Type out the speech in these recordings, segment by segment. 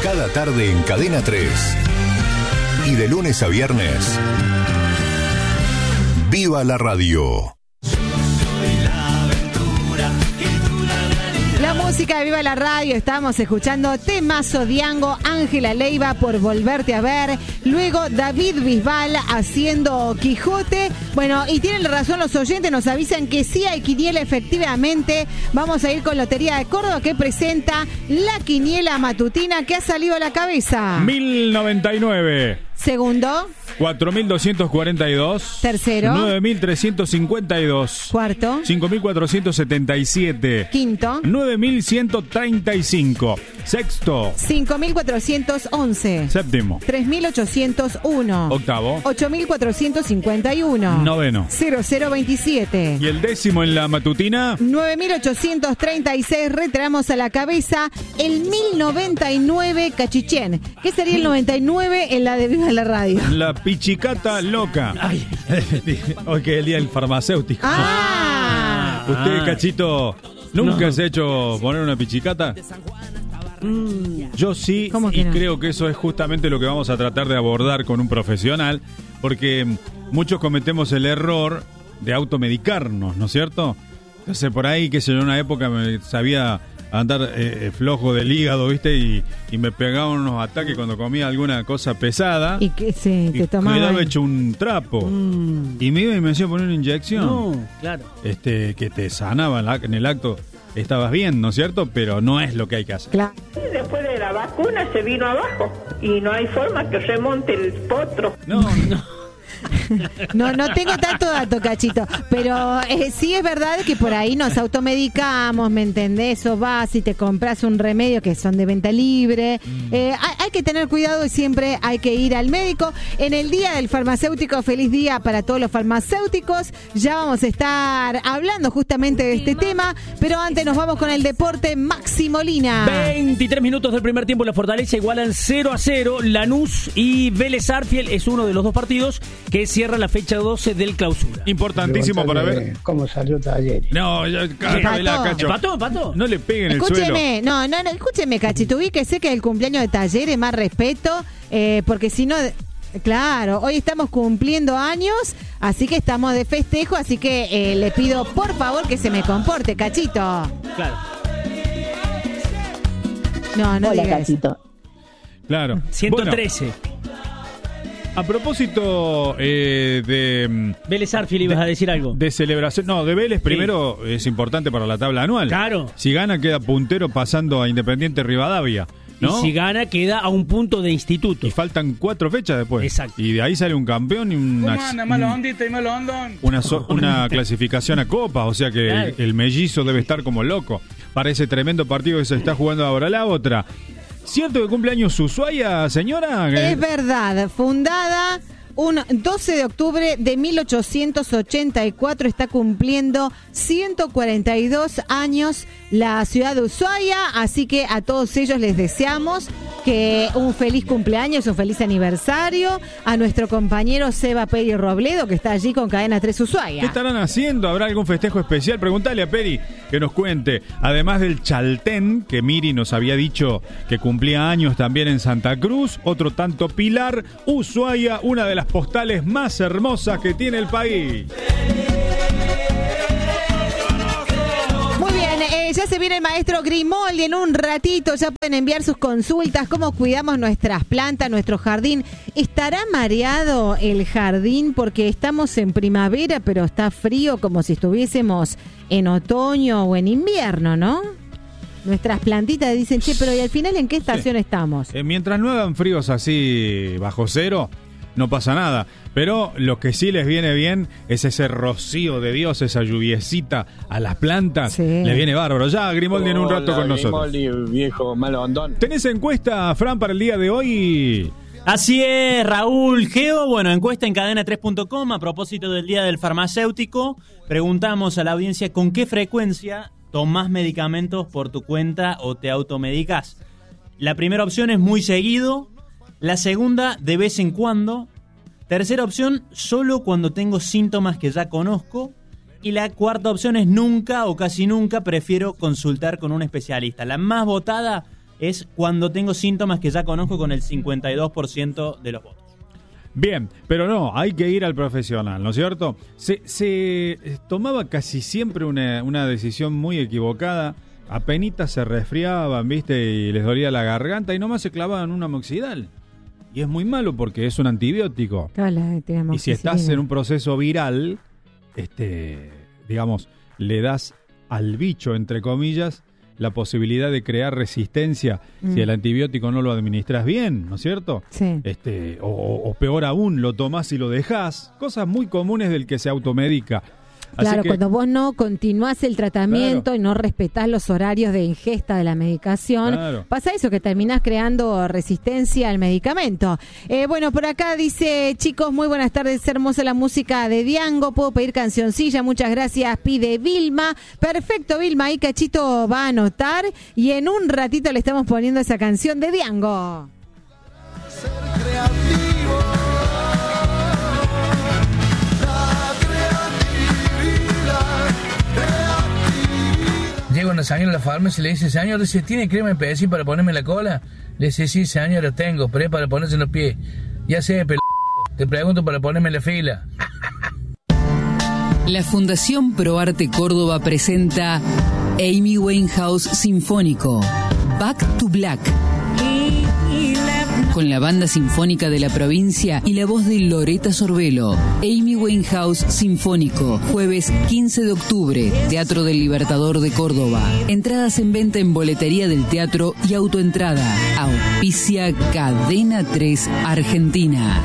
Cada tarde en Cadena 3. Y de lunes a viernes, ¡viva la radio! La música de Viva la Radio, estábamos escuchando Temazo Diango, Ángela Leiva por Volverte a Ver, luego David Bisbal haciendo Quijote. Bueno, y tienen razón los oyentes, nos avisan que sí hay quiniela efectivamente. Vamos a ir con Lotería de Córdoba que presenta la quiniela matutina que ha salido a la cabeza. 1099. Segundo. 4.242. Tercero. 9.352. Cuarto. 5.477. Quinto. 9.135. Sexto. 5.411. Séptimo. 3.801. Octavo. 8.451. Noveno. 0027. Y el décimo en la matutina. 9.836. Retraemos a la cabeza el 1099 Cachichén. ¿Qué sería el 99 en la de Viva la Radio? La pichicata loca. Ay, Hoy que es el día del farmacéutico. ¿Usted, Cachito, nunca se ha hecho poner una pichicata? Yo sí, ¿Cómo que y no? creo que eso es justamente lo que vamos a tratar de abordar con un profesional, porque muchos cometemos el error de automedicarnos, ¿no es cierto? Entonces, por ahí, qué sé yo, en una época me sabía andar flojo del hígado, ¿viste? Y me pegaban unos ataques cuando comía alguna cosa pesada. Y que se te tomaba. Quedaba hecho un trapo. Y me iba y me hacía poner una inyección. no, claro. Que te sanaba en el acto. Estabas bien, ¿no es cierto? Pero no es lo que hay que hacer. Claro. Después de la vacuna se vino abajo y no hay forma que remonte el potro. No. No tengo tanto dato, Cachito, pero sí es verdad que por ahí nos automedicamos, ¿me entendés? O vas y te compras un remedio que son de venta libre. Hay que tener cuidado y siempre hay que ir al médico. En el Día del Farmacéutico, feliz día para todos los farmacéuticos. Ya vamos a estar hablando justamente de este tema, pero antes nos vamos con el deporte. Maxi Molina. 23 minutos del primer tiempo, la Fortaleza igualan 0-0. Lanús y Vélez Arfiel es uno de los dos partidos que cierra la fecha 12 del clausura. Importantísimo para ver. ¿Cómo salió Talleres? No, ya cállala, Cacho. ¿Empató? No le peguen el suelo. Escúcheme, no, escúcheme, Cachito, ubíquese que el cumpleaños de Talleres, más respeto, porque si no, claro, hoy estamos cumpliendo años, así que estamos de festejo, así que le pido por favor que se me comporte, Cachito. Claro. No Hola, diga eso. Cachito. Claro. 113. Bueno, a propósito de Vélez Arfiel, ibas a decir algo. de celebración, no, de Vélez primero es importante para la tabla anual. Claro. Si gana queda puntero pasando a Independiente Rivadavia, ¿no? Y si gana, queda a un punto de instituto. Y faltan 4 fechas después. Exacto. Y de ahí sale un campeón y una clasificación a Copa. O sea que Claro. el mellizo debe estar como loco para ese tremendo partido que se está jugando ahora. La otra. ¿Cierto que cumple años Ushuaia, señora? Es verdad, fundada un 12 de octubre de 1884, está cumpliendo 142 años la ciudad de Ushuaia, así que a todos ellos les deseamos que un feliz cumpleaños, un feliz aniversario, a nuestro compañero Seba Peri Robledo, que está allí con Cadena 3 Ushuaia. ¿Qué estarán haciendo? ¿Habrá algún festejo especial? Preguntale a Peri que nos cuente. Además del Chaltén, que Miri nos había dicho que cumplía años también en Santa Cruz, otro tanto Pilar, Ushuaia, una de las postales más hermosas que tiene el país. Muy bien, ya se viene el maestro Grimoldi en un ratito, ya pueden enviar sus consultas, cómo cuidamos nuestras plantas, nuestro jardín. ¿Estará mareado el jardín porque estamos en primavera, pero está frío como si estuviésemos en otoño o en invierno, no? Nuestras plantitas dicen, che, pero ¿y al final en qué estación estamos? Mientras no hagan fríos así bajo cero, no pasa nada. Pero lo que sí les viene bien es ese rocío de Dios, esa lluviecita a las plantas. Sí. Le viene bárbaro. Ya Grimoldi en un rato con nosotros. Grimoldi, viejo malondón. ¿Tenés encuesta, Fran, para el día de hoy? Así es, Raúl Geo. Bueno, encuesta en cadena3.com a propósito del Día del Farmacéutico. Preguntamos a la audiencia con qué frecuencia tomás medicamentos por tu cuenta o te automedicás. La primera opción es muy seguido. La segunda, de vez en cuando. Tercera opción, solo cuando tengo síntomas que ya conozco. Y la cuarta opción es nunca o casi nunca prefiero consultar con un especialista. La más votada, es cuando tengo síntomas que ya conozco con el 52% de los votos. Bien, pero no, hay que ir al profesional, ¿no es cierto? Se tomaba casi siempre una decisión muy equivocada. Apenitas se resfriaban, ¿viste? Y les dolía la garganta y nomás se clavaban un amoxidal. Y es muy malo porque es un antibiótico. Y si estás en un proceso viral, digamos, le das al bicho, entre comillas, la posibilidad de crear resistencia si el antibiótico no lo administras bien, ¿no es cierto? Sí. O peor aún, lo tomás y lo dejás. Cosas muy comunes del que se automedica. Claro, cuando vos no continuás el tratamiento, claro, y no respetás los horarios de ingesta de la medicación, claro, pasa eso, que terminás creando resistencia al medicamento. Bueno, por acá dice, chicos, muy buenas tardes, hermosa la música de Diango, puedo pedir cancioncilla, muchas gracias, pide Vilma. Perfecto, Vilma, ahí Cachito va a anotar y en un ratito le estamos poniendo esa canción de Diango. Ser creativo. Llega una señora a la farmacia y le dice, señor, dice, ¿tiene crema PSI para ponerme en la cola? Le dice, sí, señora, tengo, pero es para ponerse en los pies. Ya sé, te pregunto para ponerme en la fila. La Fundación ProArte Córdoba presenta Amy Winehouse Sinfónico, Back to Black, con la banda sinfónica de la provincia y la voz de Loreta Sorbelo. Amy Winehouse Sinfónico, jueves 15 de octubre, Teatro del Libertador de Córdoba. Entradas en venta en boletería del teatro y autoentrada. Auspicia Cadena 3 Argentina.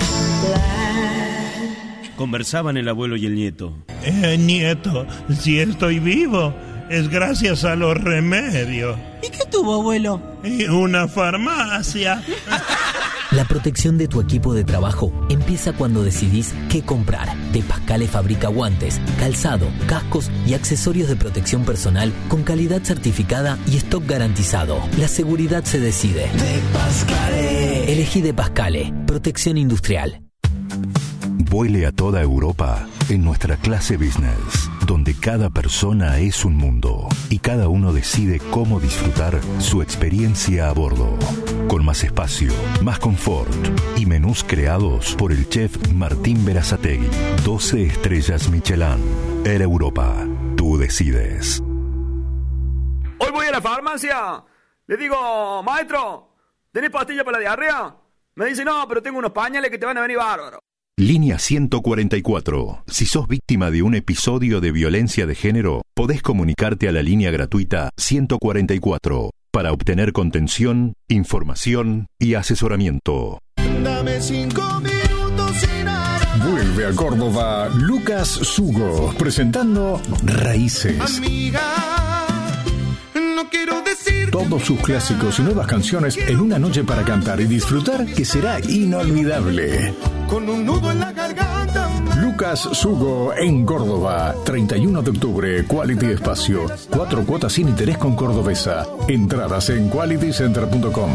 Conversaban el abuelo y el nieto. Nieto, si estoy vivo, es gracias a los remedios. ¿Y qué tuvo, abuelo? Una farmacia. La protección de tu equipo de trabajo empieza cuando decidís qué comprar. De Pascale fabrica guantes, calzado, cascos y accesorios de protección personal con calidad certificada y stock garantizado. La seguridad se decide. De Pascale. Elegí De Pascale, protección industrial. Vuele a toda Europa en nuestra clase business, donde cada persona es un mundo y cada uno decide cómo disfrutar su experiencia a bordo. Con más espacio, más confort y menús creados por el chef Martín Berazategui. 12 estrellas Michelin. Air Europa. Tú decides. Hoy voy a la farmacia. Le digo, maestro, ¿tenés pastilla para la diarrea? Me dice, no, pero tengo unos pañales que te van a venir bárbaros. Línea 144. Si sos víctima de un episodio de violencia de género, podés comunicarte a la línea gratuita 144 para obtener contención, información y asesoramiento. Dame 5 minutos sin nada. Vuelve a Córdoba Lucas Sugo, presentando Raíces. Amiga, no quiero decir Todos sus clásicos y nuevas canciones en una noche para cantar y disfrutar que será inolvidable. con un nudo en la garganta. Lucas Sugo en Córdoba, 31 de octubre, Quality Espacio. 4 cuotas sin interés con Cordobesa. Entradas en qualitycenter.com.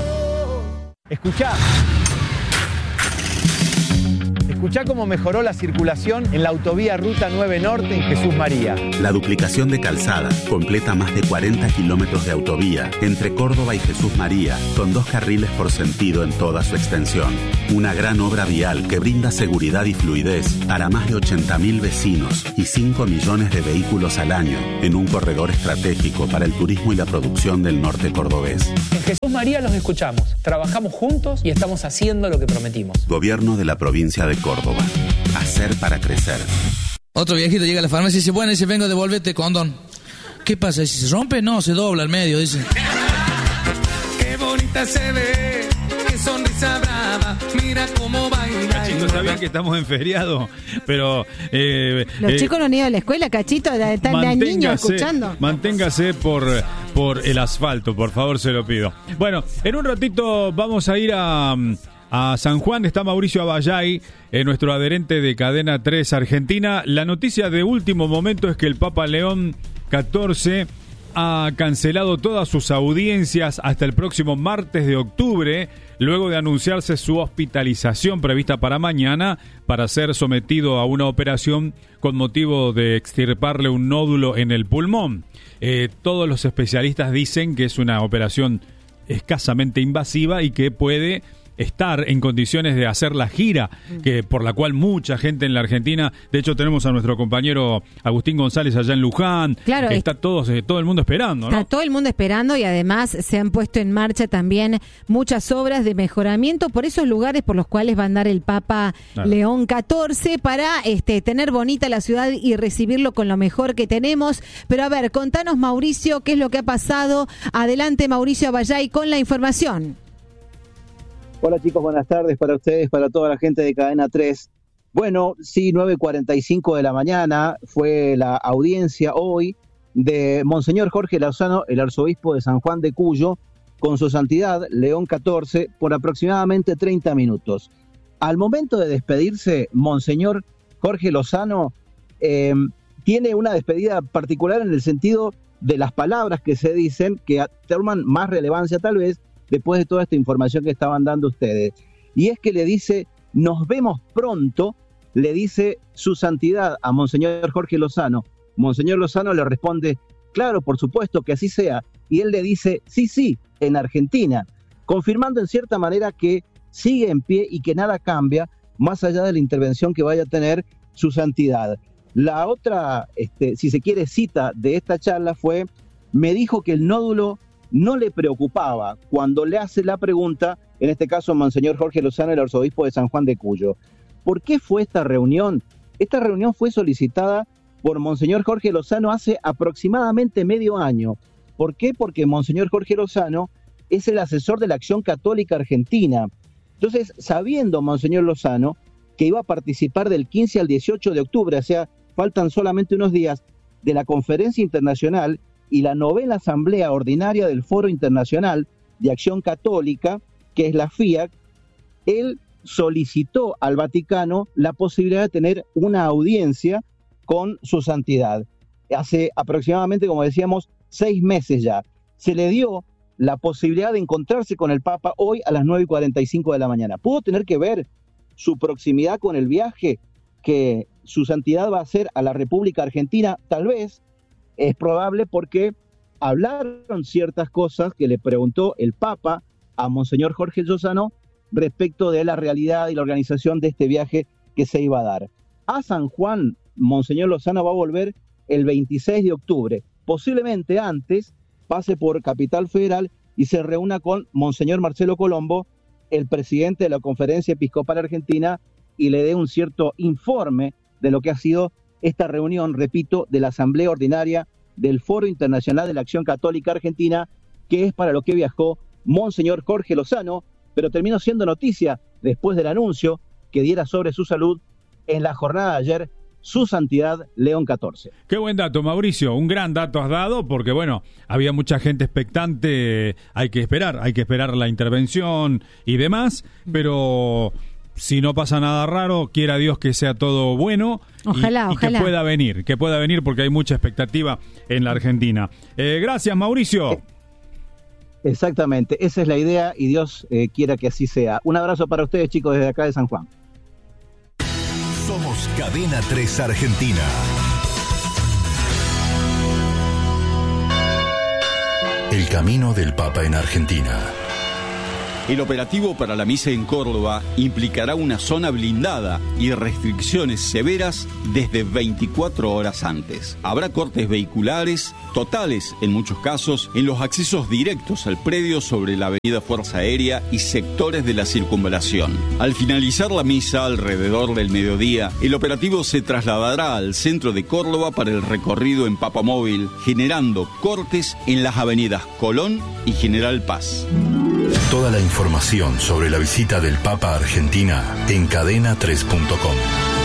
Escuchá cómo mejoró la circulación en la autovía Ruta 9 Norte en Jesús María. La duplicación de calzada completa más de 40 kilómetros de autovía entre Córdoba y Jesús María, con 2 carriles por sentido en toda su extensión. Una gran obra vial que brinda seguridad y fluidez para más de 80.000 vecinos y 5 millones de vehículos al año en un corredor estratégico para el turismo y la producción del norte cordobés. En Jesús María los escuchamos, trabajamos juntos y estamos haciendo lo que prometimos. Gobierno de la provincia de Córdoba. Hacer para crecer. Otro viejito llega a la farmacia y dice, bueno, dice, vengo a devolverte condón. ¿Qué pasa? Dice, ¿se rompe? No, se dobla al medio, dice. Qué bonita se ve, qué sonrisa brava, mira cómo baila. Cachito, está bien que estamos en feriado, pero... Los chicos no han ido a la escuela, Cachito, están de niños escuchando. Manténgase por el asfalto, por favor, se lo pido. Bueno, en un ratito vamos a ir a San Juan. Está Mauricio Abayay, nuestro adherente de Cadena 3 Argentina. La noticia de último momento es que el Papa León XIV ha cancelado todas sus audiencias hasta el próximo martes de octubre, luego de anunciarse su hospitalización prevista para mañana para ser sometido a una operación con motivo de extirparle un nódulo en el pulmón. Todos los especialistas dicen que es una operación escasamente invasiva y que puede estar en condiciones de hacer la gira que por la cual mucha gente en la Argentina, de hecho tenemos a nuestro compañero Agustín González allá en Luján, claro, que está todo el mundo esperando, ¿no? Está todo el mundo esperando y además se han puesto en marcha también muchas obras de mejoramiento por esos lugares por los cuales va a andar el Papa León XIV para tener bonita la ciudad y recibirlo con lo mejor que tenemos. Pero a ver, contanos, Mauricio, qué es lo que ha pasado. Adelante, Mauricio Abayay, con la información. Hola chicos, buenas tardes para ustedes, para toda la gente de Cadena 3. Bueno, sí, 9:45 de la mañana fue la audiencia hoy de Monseñor Jorge Lozano, el arzobispo de San Juan de Cuyo, con su santidad León XIV, por aproximadamente 30 minutos. Al momento de despedirse, Monseñor Jorge Lozano tiene una despedida particular en el sentido de las palabras que se dicen, que toman más relevancia tal vez, después de toda esta información que estaban dando ustedes. Y es que le dice, nos vemos pronto, le dice su santidad a Monseñor Jorge Lozano. Monseñor Lozano le responde, claro, por supuesto que así sea. Y él le dice, sí, en Argentina, confirmando en cierta manera que sigue en pie y que nada cambia, más allá de la intervención que vaya a tener su santidad. La otra, si se quiere, cita de esta charla fue, me dijo que el nódulo no le preocupaba cuando le hace la pregunta, en este caso Monseñor Jorge Lozano, el arzobispo de San Juan de Cuyo. ¿Por qué fue esta reunión? Esta reunión fue solicitada por Monseñor Jorge Lozano hace aproximadamente medio año. ¿Por qué? Porque Monseñor Jorge Lozano es el asesor de la Acción Católica Argentina. Entonces, sabiendo Monseñor Lozano que iba a participar del 15 al 18 de octubre, o sea, faltan solamente unos días, de la conferencia internacional y la 9ª Asamblea Ordinaria del Foro Internacional de Acción Católica, que es la FIAC, él solicitó al Vaticano la posibilidad de tener una audiencia con su santidad. Hace aproximadamente, como decíamos, 6 meses ya. Se le dio la posibilidad de encontrarse con el Papa hoy a las 9:45 de la mañana. ¿Pudo tener que ver su proximidad con el viaje que su santidad va a hacer a la República Argentina? Tal vez. Es probable porque hablaron ciertas cosas que le preguntó el Papa a Monseñor Jorge Lozano respecto de la realidad y la organización de este viaje que se iba a dar. A San Juan, Monseñor Lozano va a volver el 26 de octubre. Posiblemente antes pase por Capital Federal y se reúna con Monseñor Marcelo Colombo, el presidente de la Conferencia Episcopal Argentina, y le dé un cierto informe de lo que ha sido esta reunión, repito, de la Asamblea Ordinaria del Foro Internacional de la Acción Católica Argentina, que es para lo que viajó Monseñor Jorge Lozano, pero terminó siendo noticia después del anuncio que diera sobre su salud en la jornada de ayer su santidad León XIV. Qué buen dato, Mauricio, un gran dato has dado, porque bueno, había mucha gente expectante, hay que esperar la intervención y demás, pero si no pasa nada raro, quiera Dios que sea todo bueno. Ojalá. Que pueda venir porque hay mucha expectativa en la Argentina. Gracias, Mauricio. Exactamente, esa es la idea y Dios quiera que así sea. Un abrazo para ustedes, chicos, desde acá de San Juan. Somos Cadena 3 Argentina. El camino del Papa en Argentina. El operativo para la misa en Córdoba implicará una zona blindada y restricciones severas desde 24 horas antes. Habrá cortes vehiculares, totales en muchos casos, en los accesos directos al predio sobre la avenida Fuerza Aérea y sectores de la circunvalación. Al finalizar la misa alrededor del mediodía, el operativo se trasladará al centro de Córdoba para el recorrido en papamóvil, generando cortes en las avenidas Colón y General Paz. Toda la información sobre la visita del Papa a Argentina en cadena3.com.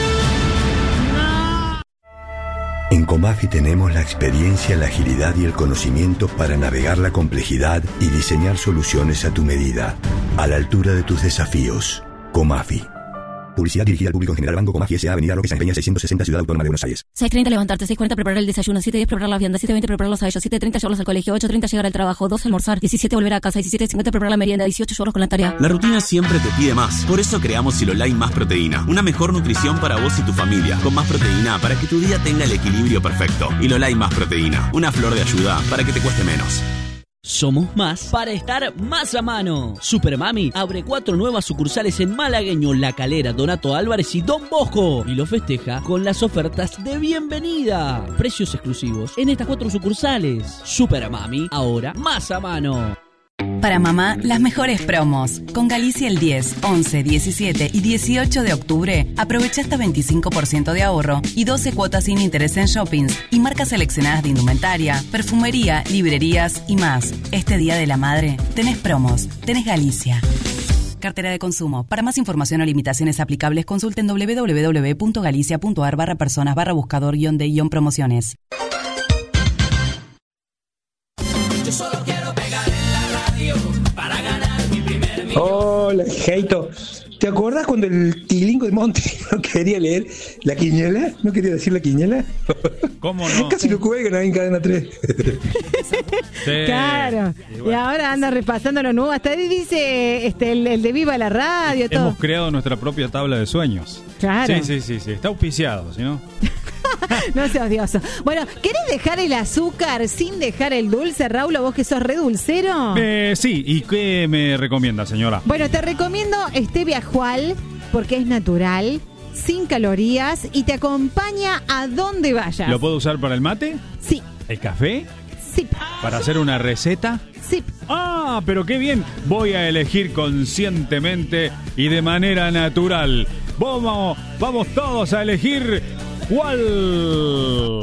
En Comafi tenemos la experiencia, la agilidad y el conocimiento para navegar la complejidad y diseñar soluciones a tu medida, a la altura de tus desafíos. Comafi. Publicidad dirigida al público en general. Banco Comafi S.A. Avenida Roque San Peña 660, Ciudad Autónoma de Buenos Aires. 6:30 levantarte, 6:40 preparar el desayuno, 7:10 preparar las viandas, 7:20 prepararlos a ellos, 7:30 llevarlos al colegio, 8:30 llegar al trabajo, 12 almorzar, 17 volver a casa, 17:50 preparar la merienda, 18 llevarlos con la tarea. La rutina siempre te pide más. Por eso creamos Silolai Más Proteína. Una mejor nutrición para vos y tu familia. Con más proteína para que tu día tenga el equilibrio perfecto. Silolai Más Proteína. Una flor de ayuda para que te cueste menos. Somos más para estar más a mano. Supermami abre 4 nuevas sucursales en Malagueño, La Calera, Donato Álvarez y Don Bosco. Y lo festeja con las ofertas de bienvenida. Precios exclusivos en estas 4 sucursales. Supermami, ahora más a mano. Para mamá, las mejores promos. Con Galicia el 10, 11, 17 y 18 de octubre, aprovecha hasta 25% de ahorro y 12 cuotas sin interés en shoppings y marcas seleccionadas de indumentaria, perfumería, librerías y más. Este Día de la Madre, tenés promos, tenés Galicia. Cartera de consumo. Para más información o limitaciones aplicables, consulten www.galicia.ar/personas/buscador-de-promociones. Yo solo quiero pegar en la radio para ganar mi primer millón. Hola, Jaito. ¿Te acordás cuando el Tilingo de Monte no quería leer la quiniela? ¿No quería decir la quiniela? ¿Cómo no? Casi lo cuelgan ahí en Cadena 3. Sí. Claro. Y ahora anda repasando lo nuevo. Hasta ahí dice el de Viva la Radio, todo. Hemos creado nuestra propia tabla de sueños. Claro. Sí. Está auspiciado, ¿sí no? No seas odioso. Bueno, ¿querés dejar el azúcar sin dejar el dulce, Raúl? ¿O vos que sos re dulcero? Sí. ¿Y qué me recomienda, señora? Bueno, te recomiendo Stevia Jual porque es natural, sin calorías y te acompaña a donde vayas. ¿Lo puedo usar para el mate? Sí. ¿El café? Sí. ¿Para hacer una receta? Sí. Ah, pero qué bien. Voy a elegir conscientemente y de manera natural. Vamos todos a elegir cuál.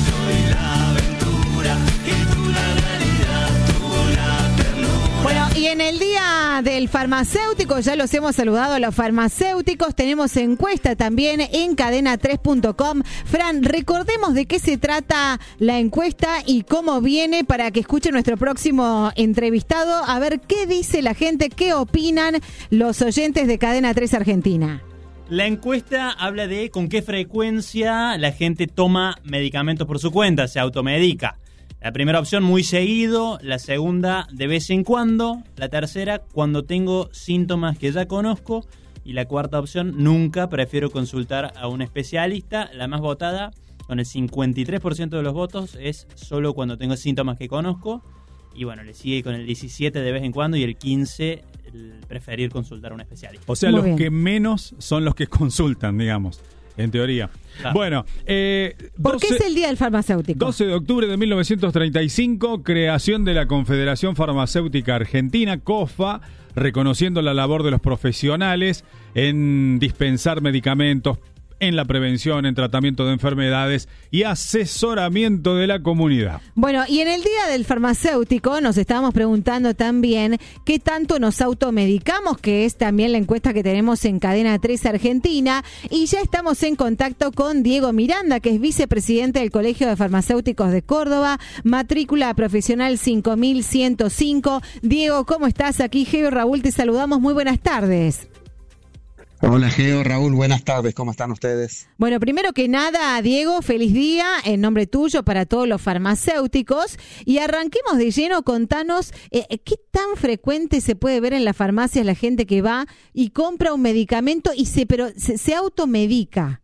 Bueno, y en el día del farmacéutico, ya los hemos saludado a los farmacéuticos, tenemos encuesta también en cadena3.com. Fran, recordemos de qué se trata la encuesta y cómo viene para que escuche nuestro próximo entrevistado, a ver qué dice la gente, qué opinan los oyentes de Cadena 3 Argentina. La encuesta habla de con qué frecuencia la gente toma medicamentos por su cuenta, se automedica. La primera opción, muy seguido. La segunda, de vez en cuando. La tercera, cuando tengo síntomas que ya conozco. Y la cuarta opción, nunca, prefiero consultar a un especialista. La más votada, con el 53% de los votos, es solo cuando tengo síntomas que conozco. Y bueno, le sigue con el 17% de vez en cuando y el 15% el preferir consultar a un especialista. O sea, los que menos son los que consultan, digamos. En teoría. Claro. Bueno, ¿por qué es el Día del Farmacéutico? 12 de octubre de 1935, creación de la Confederación Farmacéutica Argentina, COFA, reconociendo la labor de los profesionales en dispensar medicamentos, en la prevención, en tratamiento de enfermedades y asesoramiento de la comunidad. Bueno, y en el Día del Farmacéutico nos estábamos preguntando también qué tanto nos automedicamos, que es también la encuesta que tenemos en Cadena 3 Argentina, y ya estamos en contacto con Diego Miranda, que es vicepresidente del Colegio de Farmacéuticos de Córdoba, matrícula profesional 5105. Diego, ¿cómo estás? Aquí Geo y Raúl te saludamos, muy buenas tardes. Hola Geo, Raúl, buenas tardes, ¿cómo están ustedes? Bueno, primero que nada, Diego, feliz día en nombre tuyo para todos los farmacéuticos y arranquemos de lleno, contanos qué tan frecuente se puede ver en las farmacias la gente que va y compra un medicamento y se automedica.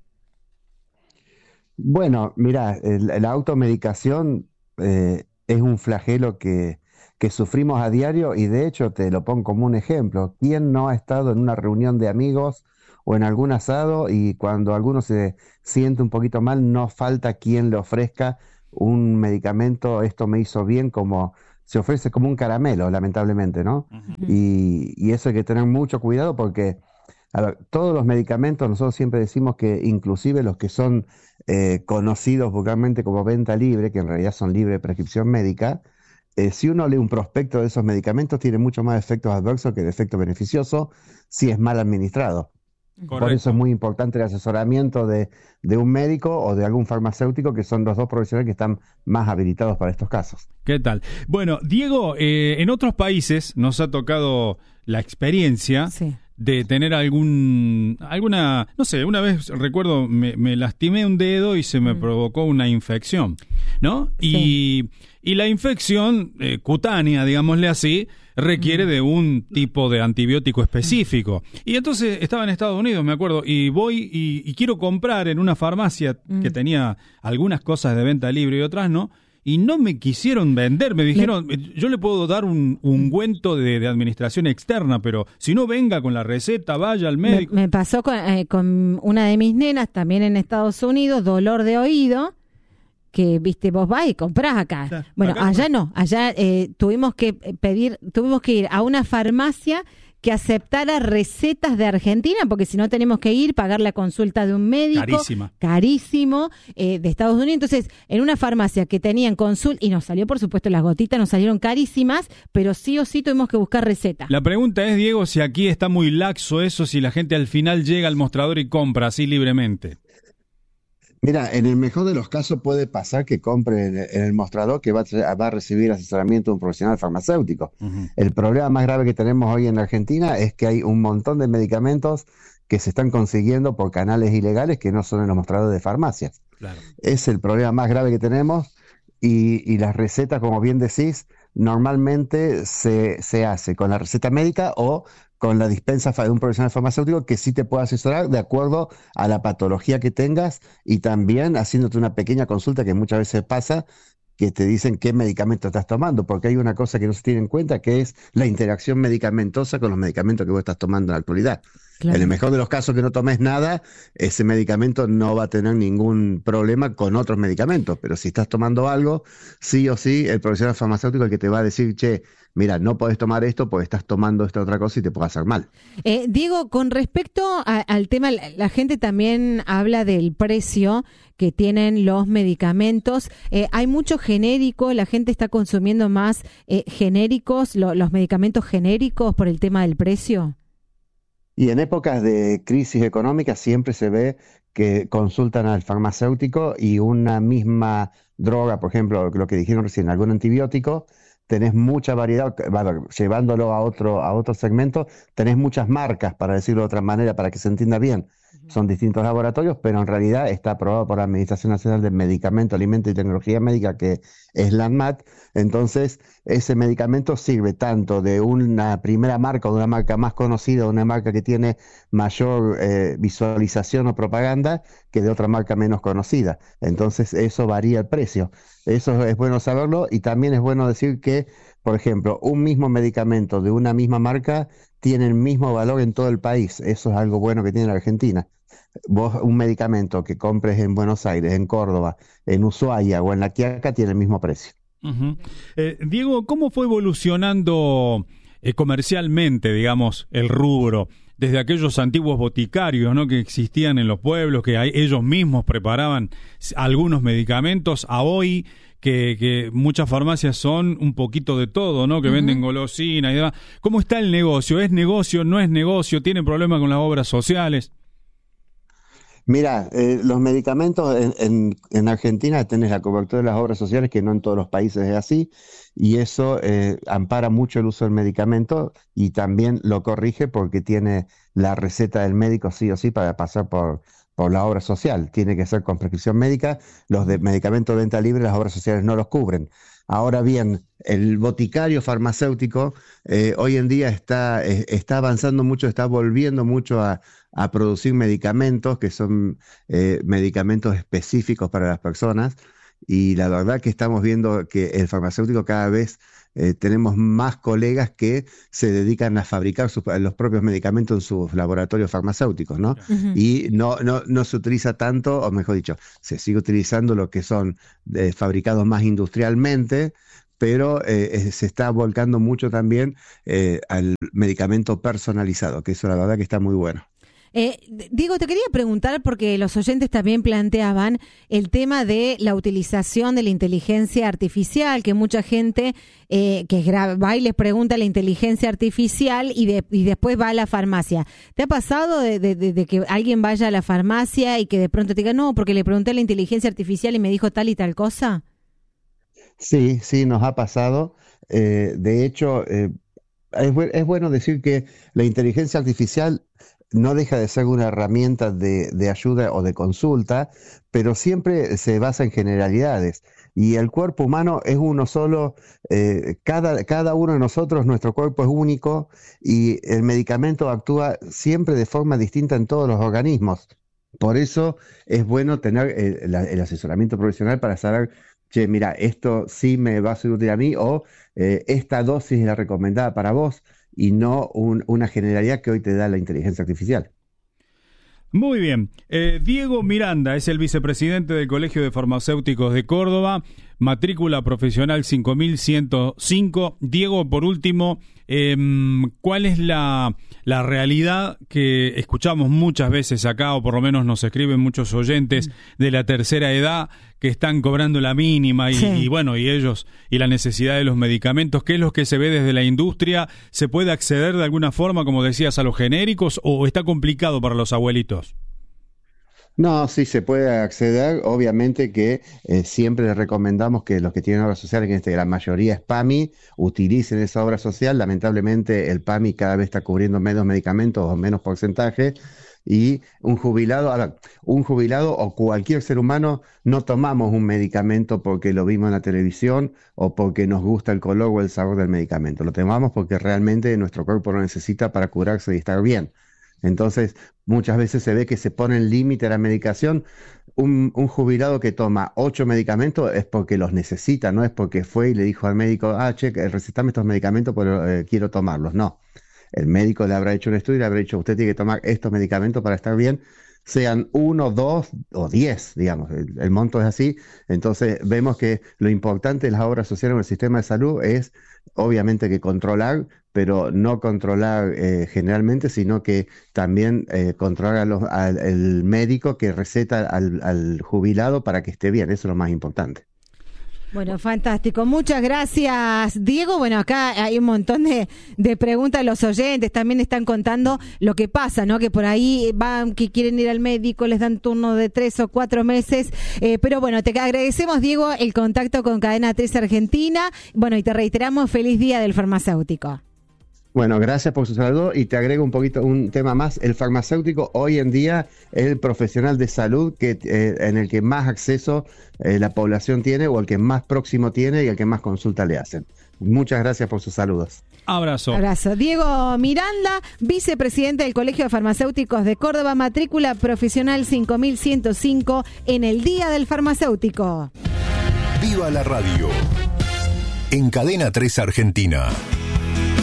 Bueno, mira, la automedicación es un flagelo que sufrimos a diario y de hecho te lo pongo como un ejemplo. ¿Quién no ha estado en una reunión de amigos o en algún asado y cuando alguno se siente un poquito mal no falta quien le ofrezca un medicamento? Esto me hizo bien, como se ofrece como un caramelo, lamentablemente, ¿no? Uh-huh. Y eso hay que tener mucho cuidado porque a ver, todos los medicamentos, nosotros siempre decimos que inclusive los que son conocidos vulgarmente como venta libre, que en realidad son libre de prescripción médica, si uno lee un prospecto de esos medicamentos, tiene mucho más efectos adversos que el efecto beneficioso si es mal administrado. Correcto. Por eso es muy importante el asesoramiento de un médico o de algún farmacéutico, que son los dos profesionales que están más habilitados para estos casos. ¿Qué tal? Bueno, Diego, en otros países nos ha tocado la experiencia de tener alguna, no sé, una vez recuerdo me lastimé un dedo y se me provocó una infección, ¿no? Sí. Y la infección cutánea, digámosle así, requiere de un tipo de antibiótico específico. Y entonces estaba en Estados Unidos, me acuerdo, y voy y quiero comprar en una farmacia que tenía algunas cosas de venta libre y otras no, y no me quisieron vender. Me dijeron, yo le puedo dar un ungüento de administración externa, pero si no venga con la receta, vaya al médico. Me pasó con una de mis nenas, también en Estados Unidos, dolor de oído, que viste, vos vas y comprás acá. Claro, bueno, acá allá no, allá tuvimos que ir a una farmacia que aceptara recetas de Argentina, porque si no tenemos que ir, pagar la consulta de un médico. Carísimo, de Estados Unidos. Entonces, en una farmacia que tenían consulta, y nos salió, por supuesto, las gotitas nos salieron carísimas, pero sí o sí tuvimos que buscar receta. La pregunta es, Diego, si aquí está muy laxo eso, si la gente al final llega al mostrador y compra así libremente. Mira, en el mejor de los casos puede pasar que compre en el mostrador que va a recibir asesoramiento de un profesional farmacéutico. El problema más grave que tenemos hoy en Argentina es que hay un montón de medicamentos que se están consiguiendo por canales ilegales que no son en los mostradores de farmacias. Claro. Es el problema más grave que tenemos y las recetas, como bien decís, normalmente se hace con la receta médica o con la dispensa de un profesional farmacéutico que sí te puede asesorar de acuerdo a la patología que tengas y también haciéndote una pequeña consulta que muchas veces pasa, que te dicen qué medicamento estás tomando, porque hay una cosa que no se tiene en cuenta, que es la interacción medicamentosa con los medicamentos que vos estás tomando en la actualidad. Claro. En el mejor de los casos que no tomes nada, ese medicamento no va a tener ningún problema con otros medicamentos, pero si estás tomando algo, sí o sí, el profesional farmacéutico es el que te va a decir, che, mira, no podés tomar esto porque estás tomando esta otra cosa y te puede hacer mal. Diego, con respecto al tema, la gente también habla del precio que tienen los medicamentos. Hay mucho genérico, la gente está consumiendo más genéricos, los medicamentos genéricos por el tema del precio. Y en épocas de crisis económica siempre se ve que consultan al farmacéutico y una misma droga, por ejemplo, lo que dijeron recién, algún antibiótico, tenés mucha variedad, llevándolo a otro segmento, tenés muchas marcas, para decirlo de otra manera, para que se entienda bien. Son distintos laboratorios, pero en realidad está aprobado por la Administración Nacional de Medicamentos, Alimentos y Tecnología Médica, que es la ANMAT. Entonces, ese medicamento sirve tanto de una primera marca o de una marca más conocida, una marca que tiene mayor visualización o propaganda, que de otra marca menos conocida. Entonces, eso varía el precio. Eso es bueno saberlo y también es bueno decir que, por ejemplo, un mismo medicamento de una misma marca tiene el mismo valor en todo el país. Eso es algo bueno que tiene la Argentina. Vos, un medicamento que compres en Buenos Aires, en Córdoba, en Ushuaia o en La Quiaca tiene el mismo precio. Diego, ¿cómo fue evolucionando comercialmente, digamos, el rubro? Desde aquellos antiguos boticarios, ¿no?, que existían en los pueblos, que ellos mismos preparaban algunos medicamentos, a hoy que muchas farmacias son un poquito de todo, ¿no?, que venden golosinas y demás. ¿Cómo está el negocio? ¿Es negocio? ¿No es negocio? ¿Tienen problemas con las obras sociales? Mira, los medicamentos en Argentina tenés la cobertura de las obras sociales, que no en todos los países es así, y eso ampara mucho el uso del medicamento y también lo corrige porque tiene la receta del médico sí o sí para pasar por la obra social. Tiene que ser con prescripción médica. Los de medicamentos de venta libre, las obras sociales no los cubren. Ahora bien, el boticario farmacéutico hoy en día está avanzando mucho, está volviendo mucho a producir medicamentos que son medicamentos específicos para las personas, y la verdad que estamos viendo que el farmacéutico cada vez tenemos más colegas que se dedican a fabricar los propios medicamentos en sus laboratorios farmacéuticos, ¿no? Y no se utiliza tanto, o mejor dicho, se sigue utilizando lo que son fabricados más industrialmente, pero se está volcando mucho también al medicamento personalizado, que eso la verdad que está muy bueno. Diego, te quería preguntar, porque los oyentes también planteaban el tema de la utilización de la inteligencia artificial, que mucha gente que va y les pregunta la inteligencia artificial y después va a la farmacia. ¿Te ha pasado de que alguien vaya a la farmacia y que de pronto te diga, no, porque le pregunté a la inteligencia artificial y me dijo tal y tal cosa? Sí, nos ha pasado. De hecho, es bueno decir que la inteligencia artificial no deja de ser una herramienta de ayuda o de consulta, pero siempre se basa en generalidades. Y el cuerpo humano es uno solo, cada uno de nosotros, nuestro cuerpo es único, y el medicamento actúa siempre de forma distinta en todos los organismos. Por eso es bueno tener el asesoramiento profesional para saber che, mira, esto sí me va a ser útil a mí, o esta dosis es la recomendada para vos, y no una generalidad que hoy te da la inteligencia artificial. Muy bien. Diego Miranda es el vicepresidente del Colegio de Farmacéuticos de Córdoba, matrícula profesional 5105. Diego, por último, ¿cuál es la realidad que escuchamos muchas veces acá, o por lo menos nos escriben muchos oyentes de la tercera edad que están cobrando la mínima y bueno, y ellos, y la necesidad de los medicamentos? ¿Qué es lo que se ve desde la industria? ¿Se puede acceder de alguna forma, como decías, a los genéricos, o está complicado para los abuelitos? No, sí se puede acceder. Obviamente que siempre les recomendamos que los que tienen obra social, que la mayoría es PAMI, utilicen esa obra social. Lamentablemente el PAMI cada vez está cubriendo menos medicamentos o menos porcentaje, y un jubilado o cualquier ser humano no tomamos un medicamento porque lo vimos en la televisión o porque nos gusta el color o el sabor del medicamento. Lo tomamos porque realmente nuestro cuerpo lo necesita para curarse y estar bien. Entonces, muchas veces se ve que se pone el límite a la medicación. Un jubilado que toma 8 medicamentos es porque los necesita, no es porque fue y le dijo al médico, che, recetame estos medicamentos, pero quiero tomarlos. No, el médico le habrá hecho un estudio y le habrá dicho, usted tiene que tomar estos medicamentos para estar bien, sean 1, 2 o 10, digamos, el monto es así. Entonces, vemos que lo importante de las obras sociales en el sistema de salud es, obviamente, que controlar, pero no controlar generalmente, sino que también controlar al médico que receta al jubilado para que esté bien. Eso es lo más importante. Bueno, fantástico. Muchas gracias, Diego. Bueno, acá hay un montón de preguntas de los oyentes. También están contando lo que pasa, ¿no? Que por ahí van, que quieren ir al médico, les dan turno de 3 o 4 meses. Pero bueno, te agradecemos, Diego, el contacto con Cadena 3 Argentina. Bueno, y te reiteramos, feliz día del farmacéutico. Bueno, gracias por su saludo, y te agrego un tema más. El farmacéutico hoy en día es el profesional de salud en el que más acceso la población tiene, o el que más próximo tiene y el que más consulta le hacen. Muchas gracias por sus saludos. Abrazo. Abrazo. Diego Miranda, vicepresidente del Colegio de Farmacéuticos de Córdoba, matrícula profesional 5105, en el Día del Farmacéutico. ¡Viva la radio! En Cadena 3 Argentina.